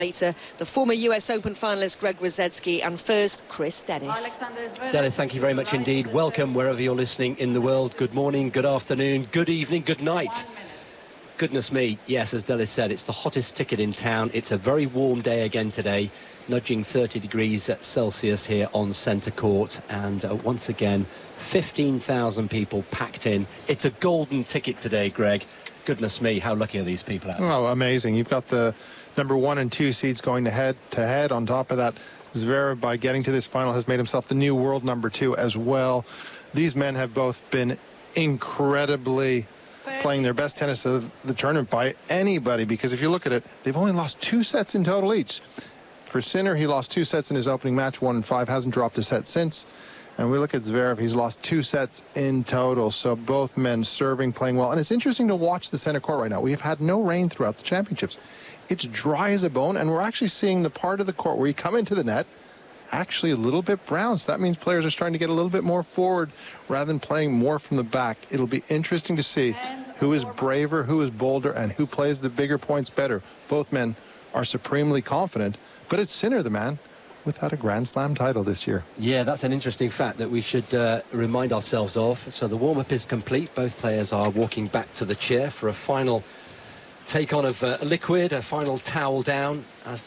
Later, the former US Open finalist Greg Rusedski, and first, Chris Dennis. Dennis, thank you very much indeed. Welcome wherever you're listening in the world. Good morning, good afternoon, good evening, good night. Goodness me, yes, as Dennis said, it's the hottest ticket in town. It's a very warm day again today, nudging 30 degrees Celsius here on centre court. And once again, 15,000 people packed in. It's a golden ticket today, Greg. Goodness me, how lucky are these people out there? Oh, amazing. You've got the number 1 and 2 seeds going head-to-head. On top of that, Zverev, by getting to this final, has made himself the new world number 2 as well. These men have both been incredibly playing their best tennis of the tournament by anybody, because if you look at it, they've only lost 2 sets in total each. For Sinner, he lost 2 sets in his opening match, 1-5, hasn't dropped a set since. And we look at Zverev, he's lost 2 sets in total. So both men serving, playing well. And it's interesting to watch the center court right now. We've had no rain throughout the championships. It's dry as a bone, and we're actually seeing the part of the court where you come into the net actually a little bit brown. So that means players are starting to get a little bit more forward rather than playing more from the back. It'll be interesting to see who is braver, who is bolder, and who plays the bigger points better. Both men are supremely confident, but it's Sinner, the man without a Grand Slam title this year. Yeah, that's an interesting fact that we should remind ourselves of. So the warm-up is complete. Both players are walking back to the chair for a final take on of liquid, a final towel down.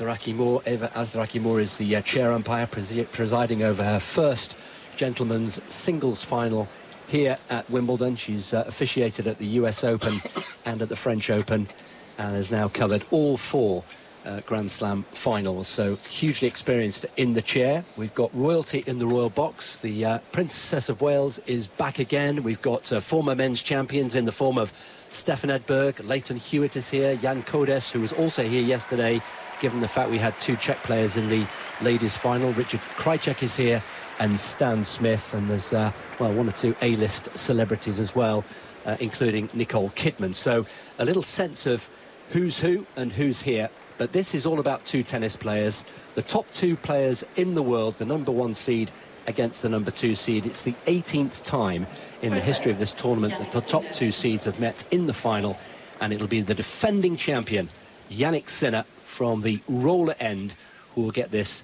Eva Azdaraki-Moore is the chair umpire presiding over her first gentlemen's singles final here at Wimbledon. She's officiated at the US Open and at the French Open, and has now covered all 4 Grand Slam finals, so hugely experienced in the chair. We've got royalty in the royal box. The Princess of Wales is back again. We've got former men's champions in the form of Stefan Edberg. Leighton Hewitt is here. Jan Kodes, who was also here yesterday, given the fact we had 2 Czech players in the ladies final. Richard Krajicek is here, and Stan Smith, and there's well, 1 or 2 A-list celebrities as well, including Nicole Kidman. So a little sense of who's who and who's here. But this is all about 2 tennis players, the top 2 players in the world, the number 1 seed against the number 2 seed. It's the 18th time in the history of this tournament that the top 2 seeds have met in the final, and it'll be the defending champion, Jannik Sinner, from the roller end, who will get this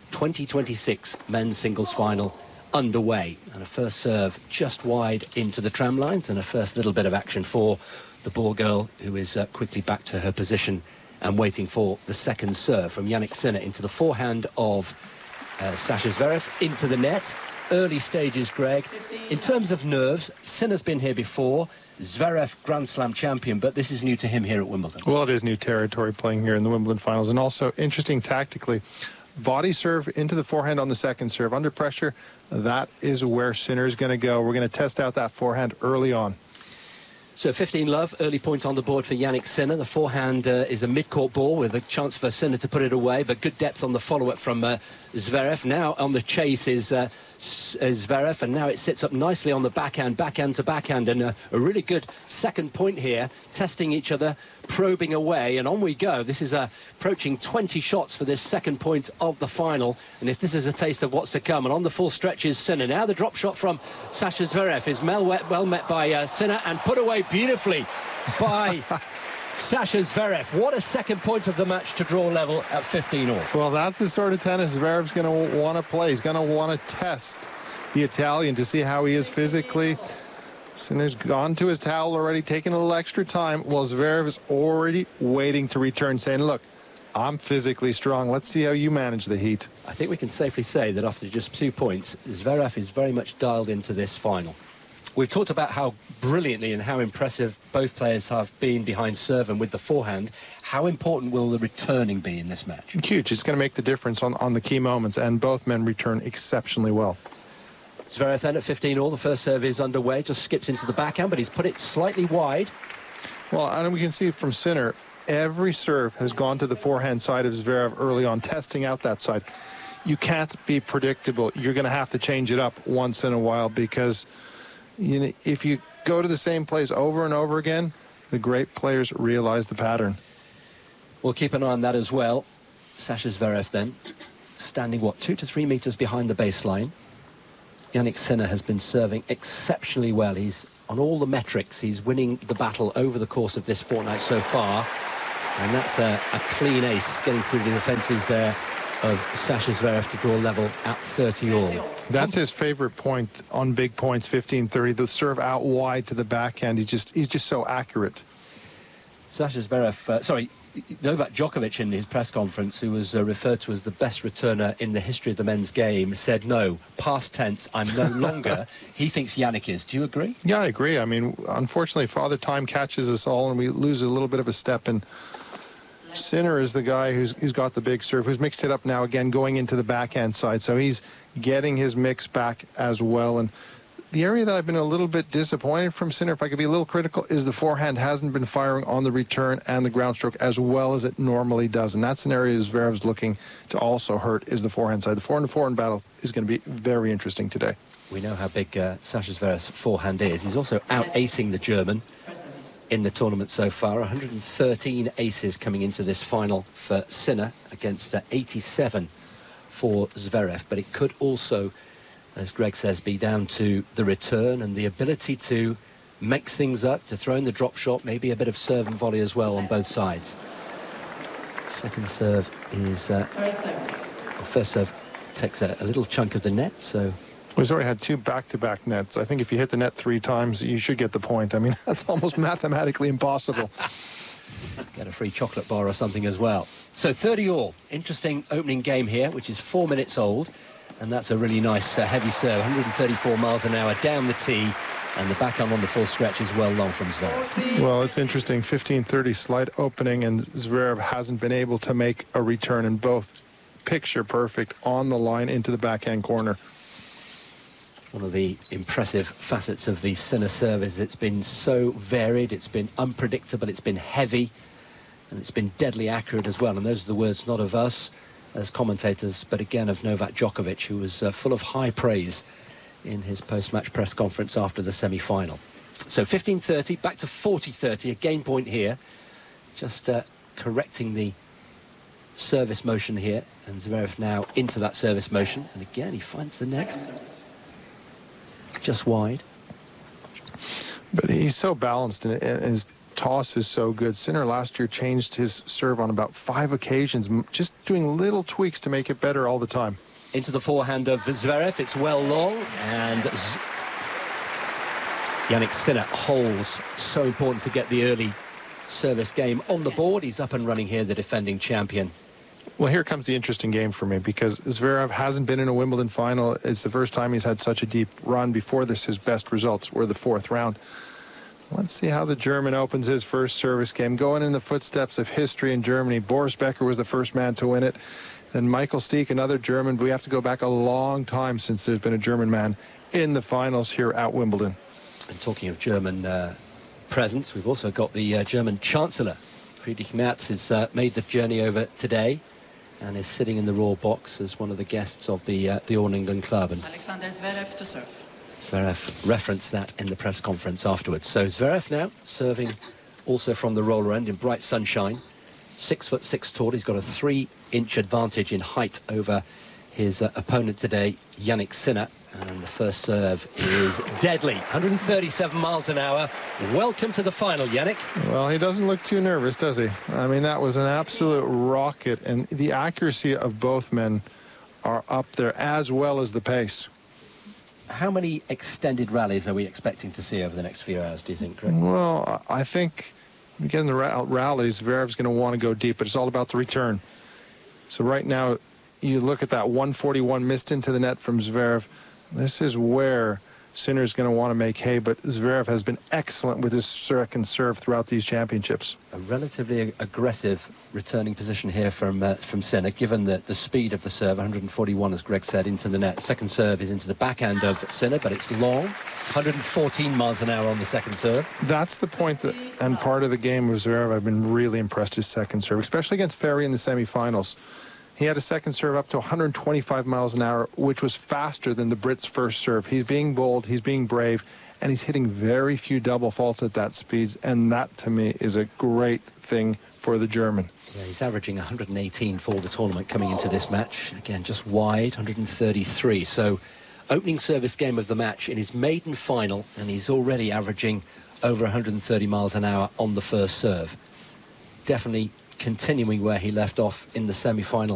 2026 men's singles final underway. And a first serve just wide into the tram lines, and a first little bit of action for the ball girl, who is quickly back to her position and waiting for the second serve from Jannik Sinner into the forehand of Sasha Zverev, into the net. Early stages, Greg. In terms of nerves, Sinner's been here before. Zverev, Grand Slam champion, but this is new to him here at Wimbledon. Well, it is new territory playing here in the Wimbledon finals, and also interesting tactically. Body serve into the forehand on the second serve. Under pressure, that is where Sinner's going to go. We're going to test out that forehand early on. So 15-love, early point on the board for Jannik Sinner. The forehand is a mid-court ball with a chance for Sinner to put it away, but good depth on the follow-up from Zverev. Now on the chase is Zverev, and now it sits up nicely on the backhand to backhand, and a really good second point here, testing each other, probing away, and on we go. This is approaching 20 shots for this second point of the final, and if this is a taste of what's to come, and on the full stretch is Sinner. Now the drop shot from Sasha Zverev is well met by Sinner, and put away beautifully by Sasha Zverev. What a second point of the match to draw level at 15-all. Well, that's the sort of tennis Zverev's going to want to play. He's going to want to test the Italian to see how he is physically. Sinner's gone to his towel already, taking a little extra time, while Zverev is already waiting to return, saying, look, I'm physically strong. Let's see how you manage the heat. I think we can safely say that after just 2 points, Zverev is very much dialed into this final. We've talked about how brilliantly and how impressive both players have been behind serve and with the forehand. How important will the returning be in this match? Huge. It's going to make the difference on the key moments, and both men return exceptionally well. Zverev then at 15-all. The first serve is underway. Just skips into the backhand, but he's put it slightly wide. Well, and we can see from Sinner, every serve has gone to the forehand side of Zverev early on, testing out that side. You can't be predictable. You're going to have to change it up once in a while, because you know, if you go to the same place over and over again, the great players realize the pattern. We'll keep an eye on that as well. Sasha Zverev then, standing, 2 to 3 meters behind the baseline. Jannik Sinner has been serving exceptionally well. He's on all the metrics. He's winning the battle over the course of this fortnight so far. And that's a clean ace getting through the defences there of Sasha Zverev to draw level at 30 all. That's his favorite point on big points, 15-30. The serve out wide to the backhand. He's just so accurate. Sasha Zverev, Novak Djokovic in his press conference, who was referred to as the best returner in the history of the men's game, said, no, past tense, I'm no longer. He thinks Jannik is. Do you agree? Yeah, I agree. I mean, unfortunately, Father Time catches us all, and we lose a little bit of a step. And Sinner is the guy who's got the big serve, who's mixed it up now again, going into the backhand side. So he's getting his mix back as well. And the area that I've been a little bit disappointed from Sinner, if I could be a little critical, is the forehand hasn't been firing on the return and the ground stroke as well as it normally does. And that's an area Zverev's looking to also hurt, is the forehand side. The forehand battle is going to be very interesting today. We know how big Sasha Zverev's forehand is. He's also out-acing the German in the tournament so far. 113 aces coming into this final for Sinner against 87 for Zverev. But it could also, as Greg says, be down to the return and the ability to mix things up, to throw in the drop shot, maybe a bit of serve and volley as well on both sides. Second serve is... first serve takes a little chunk of the net, so... He's already had 2 back-to-back nets. I think if you hit the net 3 times, you should get the point. I mean, that's almost mathematically impossible. Get a free chocolate bar or something as well. So 30 all. Interesting opening game here, which is 4 minutes old. And that's a really nice heavy serve, 134 miles an hour down the tee. And the backhand on the full stretch is well long from Zverev. Well, it's interesting. 15-30 slight opening, and Zverev hasn't been able to make a return in both. Picture perfect on the line into the backhand corner. One of the impressive facets of the Sinner serve is it's been so varied, it's been unpredictable, it's been heavy, and it's been deadly accurate as well. And those are the words not of us as commentators, but again of Novak Djokovic, who was full of high praise in his post-match press conference after the semi-final. So 15-30, back to 40-30, a game point here. Just correcting the service motion here, and Zverev now into that service motion. And again, he finds the net. Just wide. But he's so balanced, and his toss is so good. Sinner last year changed his serve on about 5 occasions, just doing little tweaks to make it better all the time. Into the forehand of Zverev, it's well long, and Jannik Sinner holds. So important to get the early service game on the board. He's up and running here, the defending champion. Well, here comes the interesting game for me, because Zverev hasn't been in a Wimbledon final. It's the first time he's had such a deep run. Before this, his best results were the 4th round. Let's see how the German opens his first service game. Going in the footsteps of history in Germany, Boris Becker was the first man to win it. Then Michael Stich, another German. But we have to go back a long time since there's been a German man in the finals here at Wimbledon. And talking of German presence, we've also got the German Chancellor. Friedrich Merz has made the journey over today and is sitting in the Royal Box as one of the guests of the All England Club. And Alexander Zverev to serve. Zverev referenced that in the press conference afterwards. So Zverev now serving also from the roller end in bright sunshine. 6'6" tall. He's got a 3-inch advantage in height over his opponent today, Jannik Sinner. And the first serve is deadly. 137 miles an hour. Welcome to the final, Jannik. Well, he doesn't look too nervous, does he? I mean, that was an absolute rocket. And the accuracy of both men are up there, as well as the pace. How many extended rallies are we expecting to see over the next few hours, do you think, Greg? Well, I think, again, the rallies, Zverev's going to want to go deep, but it's all about the return. So right now, you look at that 141 missed into the net from Zverev. This is where Sinner's going to want to make hay, but Zverev has been excellent with his second serve throughout these championships. A relatively aggressive returning position here from Sinner, given the speed of the serve, 141, as Greg said, into the net. Second serve is into the backhand of Sinner, but it's long, 114 miles an hour on the second serve. That's the point that, and part of the game with Zverev, I've been really impressed his second serve, especially against Ferry in the semifinals. He had a second serve up to 125 miles an hour, which was faster than the Brit's first serve. He's being bold, he's being brave, and he's hitting very few double faults at that speed. And that, to me, is a great thing for the German. Yeah, he's averaging 118 for the tournament coming into this match. Again, just wide, 133. So, opening service game of the match in his maiden final, and he's already averaging over 130 miles an hour on the first serve. Definitely continuing where he left off in the semi-final.